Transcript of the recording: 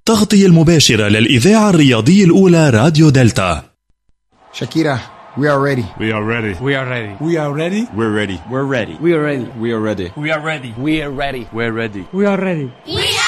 تغطية المباشرة للإذاعة الرياضية الأولى راديو دلتا. Shakira, we are ready. We are ready. We are ready. We are ready. We're ready. We're ready. We are ready. We are ready. We are ready. We are ready. We're ready. We're ready. We are ready. We